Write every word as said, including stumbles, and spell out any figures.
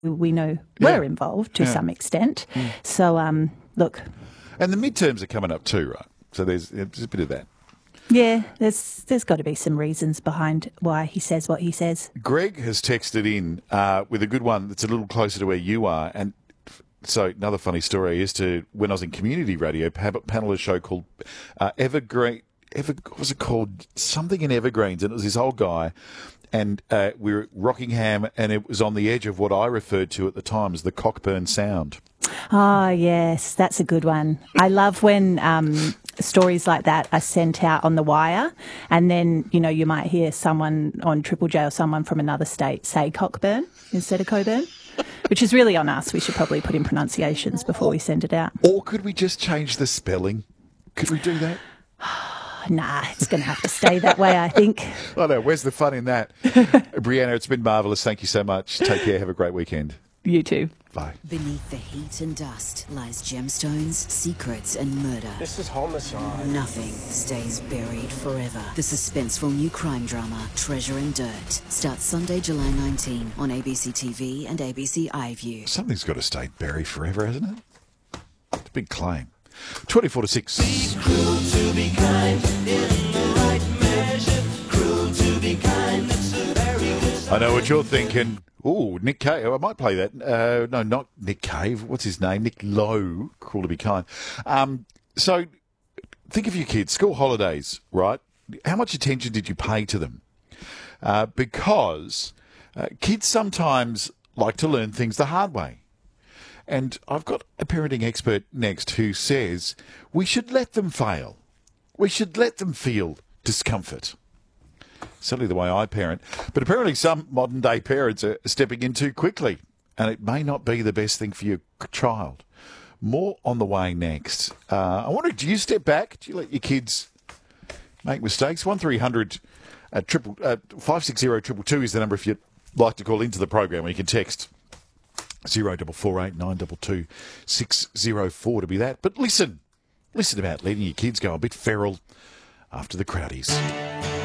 we know Yeah. were involved to Yeah. some extent. So, um, look, And the midterms are coming up too, right? So there's, there's a bit of that. yeah, there's there's got to be some reasons behind why he says what he says. Greg has texted in uh, with a good one that's a little closer to where you are. And f- so another funny story is to when I was in community radio, pa- panel a show called uh, Evergreen. Ever, what was it called? Something in Evergreens. And it was this old guy. And uh, we were at Rockingham, and it was on the edge of what I referred to at the time as the Cockburn Sound. Ah, yes, that's a good one. I love when um, stories like that are sent out on the wire, and then, you know, you might hear someone on Triple J or someone from another state say Cockburn instead of Coburn, which is really on us. We should probably put in pronunciations before we send it out. Or could we just change the spelling? Could we do that? Nah, it's going to have to stay that way, I think. I know. Where's the fun in that? Brianna, it's been marvellous. Thank you so much. Take care. Have a great weekend. You too. Bye. Beneath the heat and dust lies gemstones, secrets, and murder. This is homicide. Nothing stays buried forever. The suspenseful new crime drama, Treasure and Dirt, starts Sunday, July nineteenth on A B C T V and A B C iView. Something's got to stay buried forever, hasn't it? It's a big claim. twenty-four to six. I know what you're thinking. Oh, Nick Cave. I might play that. Uh, no, not Nick Cave. What's his name? Nick Lowe. Cruel to be kind. Um, so think of your kids. School holidays, right? How much attention did you pay to them? Uh, because uh, kids sometimes like to learn things the hard way. And I've got a parenting expert next who says we should let them fail. We should let them feel discomfort. Certainly the way I parent. But apparently some modern day parents are stepping in too quickly, and it may not be the best thing for your child. More on the way next. Uh, I wonder, do you step back? Do you let your kids make mistakes? one three hundred uh, triple, uh, five six zero two two two is the number if you'd like to call into the program, or you can text zero four four eight nine two two six zero four to be that. But listen, listen about letting your kids go a bit feral after the Crowdies.